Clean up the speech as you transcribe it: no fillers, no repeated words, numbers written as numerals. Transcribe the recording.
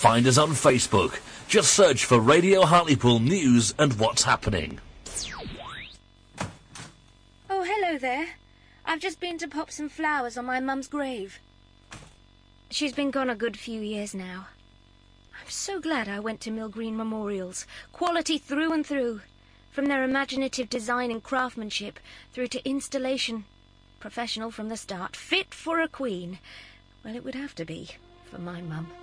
find us on Facebook. Just search for Radio Hartlepool News and What's Happening. Oh, hello there. I've just been to pop some flowers on my mum's grave. She's been gone a good few years now. I'm so glad I went to Mill Green Memorials. Quality through and through. From their imaginative design and craftsmanship through to installation. Professional from the start. Fit for a queen. Well, it would have to be, for my mum.